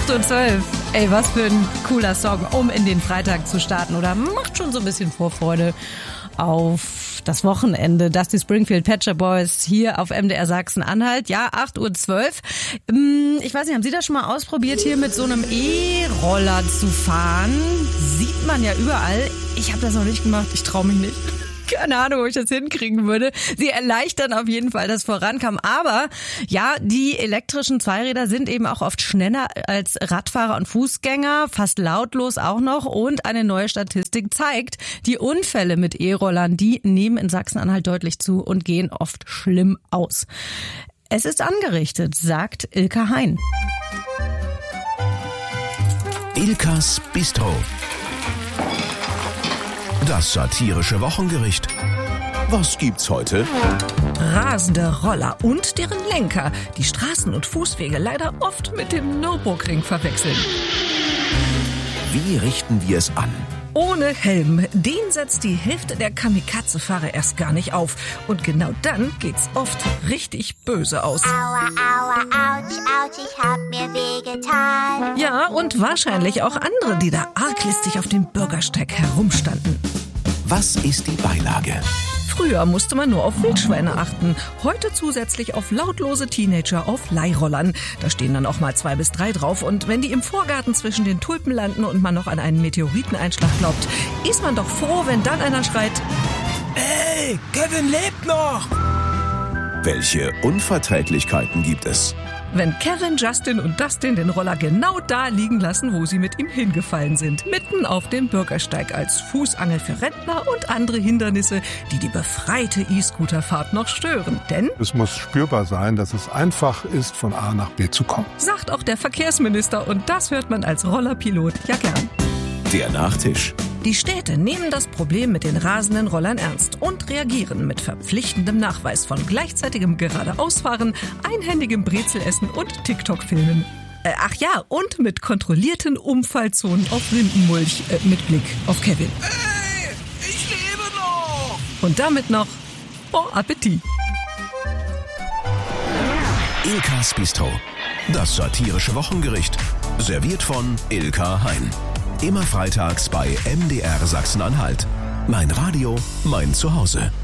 8:12 Uhr. Ey, was für ein cooler Song, um in den Freitag zu starten. Oder macht schon so ein bisschen Vorfreude auf das Wochenende. Dusty Springfield, Pet Shop Boys hier auf MDR Sachsen-Anhalt. Ja, 8:12 Uhr. Ich weiß nicht, haben Sie das schon mal ausprobiert, hier mit so einem E-Roller zu fahren? Sieht man ja überall. Ich habe das noch nicht gemacht. Ich traue mich nicht. Keine Ahnung, ob ich das hinkriegen würde. Sie erleichtern auf jeden Fall das Vorankommen. Aber ja, die elektrischen Zweiräder sind eben auch oft schneller als Radfahrer und Fußgänger, fast lautlos auch noch. Und eine neue Statistik zeigt, die Unfälle mit E-Rollern, die nehmen in Sachsen-Anhalt deutlich zu und gehen oft schlimm aus. Es ist angerichtet, sagt Ilka Hein. Ilkas Bistro. Das satirische Wochengericht. Was gibt's heute? Rasende Roller und deren Lenker, die Straßen und Fußwege leider oft mit dem Nürburgring verwechseln. Wie richten wir es an? Ohne Helm, den setzt die Hälfte der Kamikaze-Fahrer erst gar nicht auf. Und genau dann geht's oft richtig böse aus. Aua, aua, ouch, ouch, ich hab mir wehgetan. Ja, und wahrscheinlich auch andere, die da arglistig auf dem Bürgersteig herumstanden. Was ist die Beilage? Früher musste man nur auf Wildschweine achten, heute zusätzlich auf lautlose Teenager auf Leihrollern. Da stehen dann auch mal 2 bis 3 drauf und wenn die im Vorgarten zwischen den Tulpen landen und man noch an einen Meteoriteneinschlag glaubt, ist man doch froh, wenn dann einer schreit: Ey, Kevin lebt noch! Welche Unverträglichkeiten gibt es? Wenn Kevin, Justin und Dustin den Roller genau da liegen lassen, wo sie mit ihm hingefallen sind. Mitten auf dem Bürgersteig als Fußangel für Rentner und andere Hindernisse, die die befreite E-Scooterfahrt noch stören. Denn es muss spürbar sein, dass es einfach ist, von A nach B zu kommen. Sagt auch der Verkehrsminister und das hört man als Rollerpilot ja gern. Der Nachtisch. Die Städte nehmen das Problem mit den rasenden Rollern ernst und reagieren mit verpflichtendem Nachweis von gleichzeitigem Geradeausfahren, einhändigem Brezelessen und TikTok-Filmen. Ach ja, und mit kontrollierten Umfallzonen auf Rindenmulch mit Blick auf Kevin. Ey, ich lebe noch! Und damit noch Bon Appetit! Ilkas Bistro. Das satirische Wochengericht. Serviert von Ilka Hein. Immer freitags bei MDR Sachsen-Anhalt. Mein Radio, mein Zuhause.